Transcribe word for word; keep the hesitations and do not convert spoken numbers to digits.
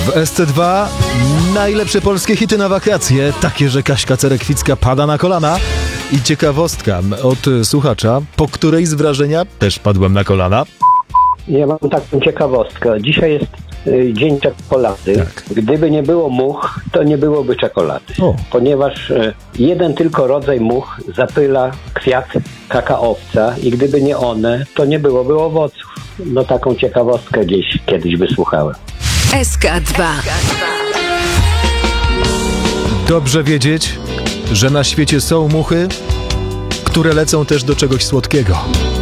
W S C dwa najlepsze polskie hity na wakacje, takie, że Kaśka Cerekwicka pada na kolana. I ciekawostka od słuchacza, po której z wrażenia też padłem na kolana. Ja mam taką ciekawostkę. Dzisiaj jest y, dzień czekolady. Tak. Gdyby nie było much, to nie byłoby czekolady. O. Ponieważ y, jeden tylko rodzaj much zapyla kwiat kakaowca i gdyby nie one, to nie byłoby owoców. No taką ciekawostkę gdzieś kiedyś wysłuchałem. S K dwa. Dobrze wiedzieć, że na świecie są muchy, które lecą też do czegoś słodkiego.